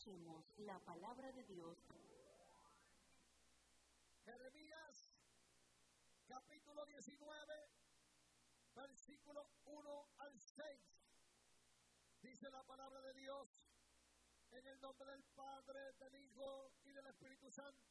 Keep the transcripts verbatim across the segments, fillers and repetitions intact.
Escuchemos la palabra de Dios. Jeremías, capítulo diecinueve, versículo uno al seis. Dice la palabra de Dios, en el nombre del Padre, del Hijo y del Espíritu Santo.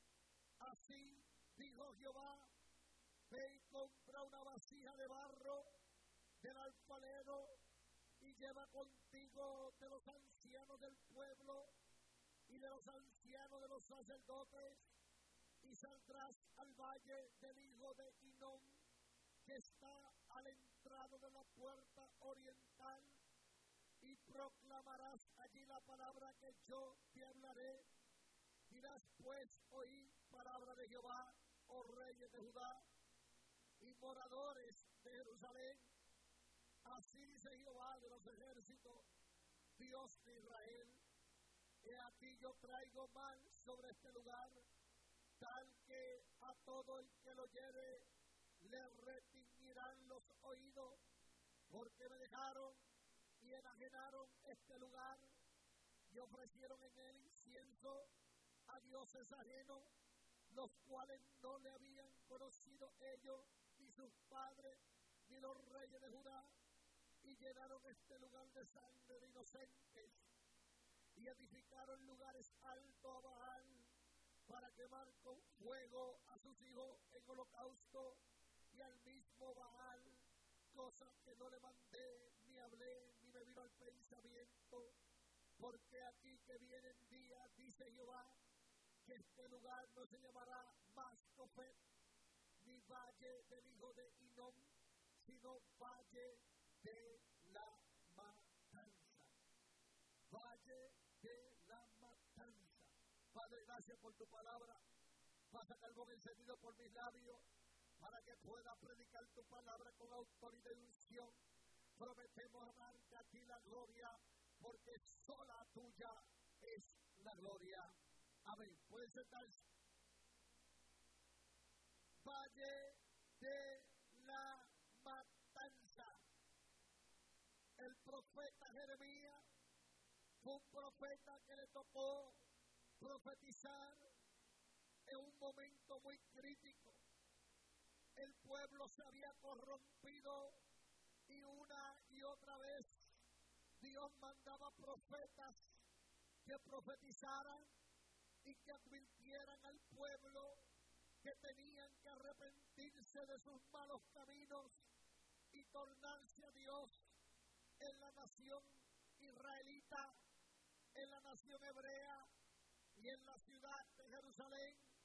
Así dijo Jehová: ve y compra una vasija de barro del alfarero y lleva contigo de los ancianos del pueblo y de los ancianos de los sacerdotes, y saldrás al valle del hijo de Hinnom, que está a la entrada de la puerta oriental, y proclamarás allí la palabra que yo te hablaré. Dirás pues: oí palabra de Jehová, oh reyes de Judá y moradores de Jerusalén. Así dice Jehová de los ejércitos, Dios de Israel: he aquí yo traigo mal sobre este lugar, tal que a todo el que lo oyere le retiñirán los oídos, porque me dejaron y enajenaron este lugar, y ofrecieron en él incienso a dioses ajenos, los cuales no le habían conocido ellos, ni sus padres, ni los reyes de Judá, y llenaron este lugar de sangre de inocentes, y edificaron lugares altos a Baal, para quemar con fuego a sus hijos en holocausto, y al mismo Baal, cosa que no le mandé, ni hablé, ni me vino al pensamiento, porque aquí que vienen días, dice Jehová, que este lugar no se llamará más Tofet, ni valle del hijo de Hinnom, sino valle de la matanza. Valle de la matanza. Padre, gracias por tu palabra. Pasa carbón encendido por mis labios, para que pueda predicar tu palabra con autoridad y unción. Prometemos darte a ti la gloria, porque sola tuya es la gloria. Amén. Pueden sentarse. Valle de la matanza. El profeta Jeremías fue un profeta que le tocó profetizar en un momento muy crítico. El pueblo se había corrompido y una y otra vez Dios mandaba profetas que profetizaran y que advirtieran al pueblo que tenían que arrepentirse de sus malos caminos y tornarse a Dios. En la nación israelita, en la nación hebrea y en la ciudad de Jerusalén,